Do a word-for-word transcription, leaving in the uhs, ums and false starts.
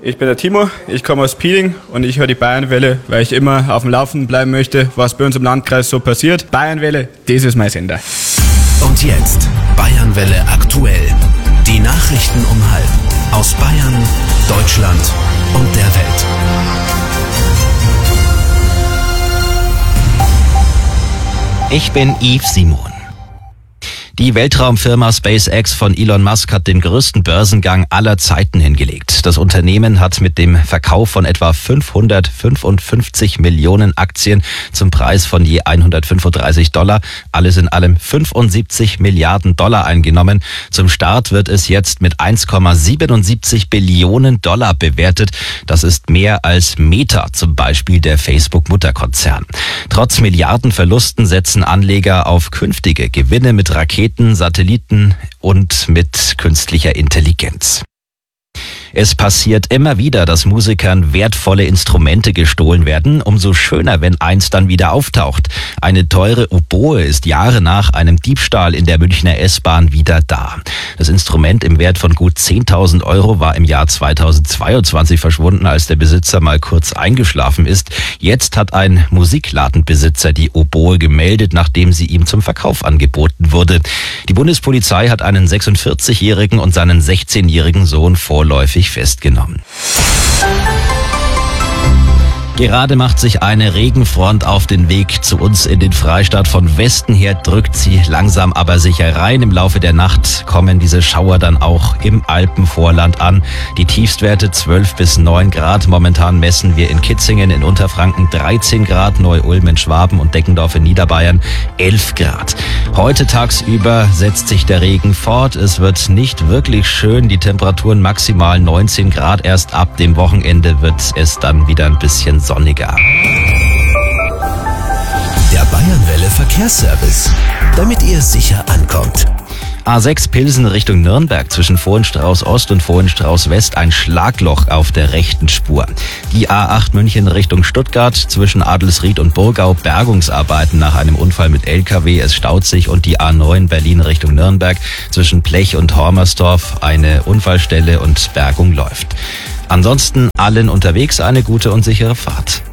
Ich bin der Timo, ich komme aus Pieling und ich höre die Bayernwelle, weil ich immer auf dem Laufenden bleiben möchte, was bei uns im Landkreis so passiert. Bayernwelle, das ist mein Sender. Und jetzt Bayernwelle aktuell. Die Nachrichten um halb aus Bayern, Deutschland und der Welt. Ich bin Yves Simon. Die Weltraumfirma SpaceX von Elon Musk hat den größten Börsengang aller Zeiten hingelegt. Das Unternehmen hat mit dem Verkauf von etwa fünfhundertfünfundfünfzig Millionen Aktien zum Preis von je hundertfünfunddreißig Dollar, alles in allem fünfundsiebzig Milliarden Dollar eingenommen. Zum Start wird es jetzt mit eins Komma siebenundsiebzig Billionen Dollar bewertet. Das ist mehr als Meta, zum Beispiel der Facebook-Mutterkonzern. Trotz Milliardenverlusten setzen Anleger auf künftige Gewinne mit Raketen, Satelliten und mit künstlicher Intelligenz. Es passiert immer wieder, dass Musikern wertvolle Instrumente gestohlen werden. Umso schöner, wenn eins dann wieder auftaucht. Eine teure Oboe ist Jahre nach einem Diebstahl in der Münchner S-Bahn wieder da. Das Instrument im Wert von gut zehntausend Euro war im Jahr zweitausendzweiundzwanzig verschwunden, als der Besitzer mal kurz eingeschlafen ist. Jetzt hat ein Musikladenbesitzer die Oboe gemeldet, nachdem sie ihm zum Verkauf angeboten wurde. Die Bundespolizei hat einen sechsundvierzigjährigen und seinen sechzehnjährigen Sohn vorläufig festgenommen. Gerade macht sich eine Regenfront auf den Weg zu uns in den Freistaat. Von Westen her drückt sie langsam aber sicher rein. Im Laufe der Nacht kommen diese Schauer dann auch im Alpenvorland an. Die Tiefstwerte zwölf bis neun Grad. Momentan messen wir in Kitzingen in Unterfranken dreizehn Grad, Neu-Ulm in Schwaben und Deckendorf in Niederbayern elf Grad. Heute tagsüber setzt sich der Regen fort. Es wird nicht wirklich schön. Die Temperaturen maximal neunzehn Grad. Erst ab dem Wochenende wird es dann wieder ein bisschen sonniger. Der Bayernwelle Verkehrsservice, damit ihr sicher ankommt. A sechs Pilsen Richtung Nürnberg zwischen Vohenstrauß Ost und Vohenstrauß West ein Schlagloch auf der rechten Spur. Die A acht München Richtung Stuttgart zwischen Adelsried und Burgau Bergungsarbeiten nach einem Unfall mit L K W. Es staut sich. Und die A neun Berlin Richtung Nürnberg zwischen Blech und Hormersdorf eine Unfallstelle und Bergung läuft. Ansonsten allen unterwegs eine gute und sichere Fahrt.